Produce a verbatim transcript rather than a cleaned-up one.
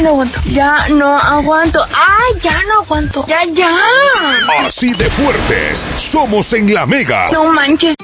no aguanto. Ya no aguanto. Ay, ya no aguanto. Ya, ya. Así de fuertes somos en La Mega. No manches.